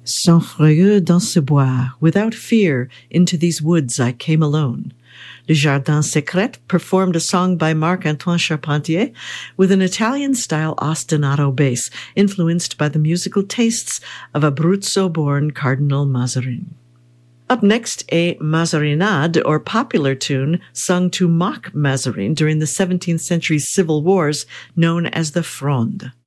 Sans frayeur dans ce bois, without fear, into these woods I came alone. Le Jardin Secret performed a song by Marc-Antoine Charpentier with an Italian-style ostinato bass, influenced by the musical tastes of Abruzzo-born Cardinal Mazarin. Up next, a Mazarinade, or popular tune, sung to mock Mazarin during the 17th century's civil wars, known as the Fronde.